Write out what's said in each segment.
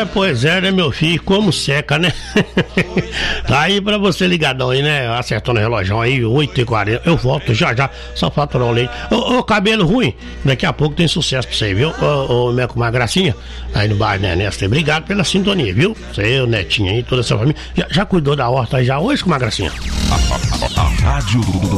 Pois é, né, meu filho? Como seca, né? Tá aí pra você ligadão aí, né? Acertando o relógio aí, 8h40. Eu volto já, só faturar o leite. Ô, cabelo ruim, daqui a pouco tem sucesso pra você, viu? Ô, minha comadre Gracinha, aí no bairro, né, Nesta? Obrigado pela sintonia, viu? Você, o Netinho aí, toda a sua família. Já cuidou da horta aí já hoje, comadre Gracinha? Rádio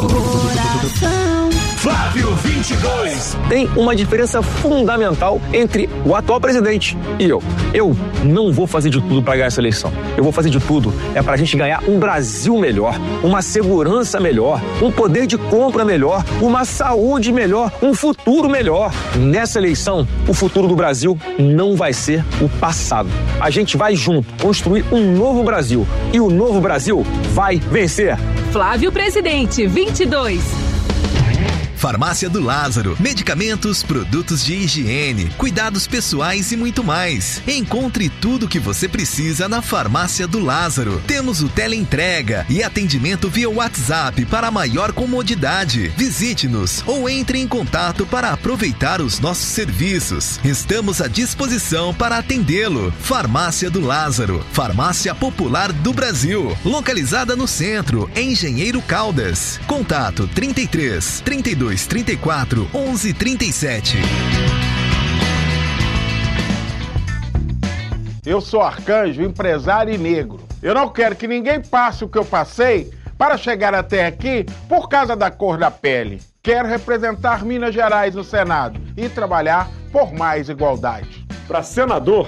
Flávio 22. Tem uma diferença fundamental entre o atual presidente e eu. Eu não vou fazer de tudo para ganhar essa eleição. Eu vou fazer de tudo pra gente ganhar um Brasil melhor, uma segurança melhor, um poder de compra melhor, uma saúde melhor, um futuro melhor. Nessa eleição, o futuro do Brasil não vai ser o passado. A gente vai junto construir um novo Brasil e o novo Brasil vai vencer. Flávio Presidente 22. Farmácia do Lázaro, medicamentos, produtos de higiene, cuidados pessoais e muito mais. Encontre tudo o que você precisa na Farmácia do Lázaro. Temos o teleentrega e atendimento via WhatsApp para maior comodidade. Visite-nos ou entre em contato para aproveitar os nossos serviços. Estamos à disposição para atendê-lo. Farmácia do Lázaro, farmácia popular do Brasil, localizada no centro, em Engenheiro Caldas. Contato 33 32 34 11 37. Eu sou Arcanjo, empresário e negro. Eu não quero que ninguém passe o que eu passei para chegar até aqui por causa da cor da pele. Quero representar Minas Gerais no Senado e trabalhar por mais igualdade. Para senador,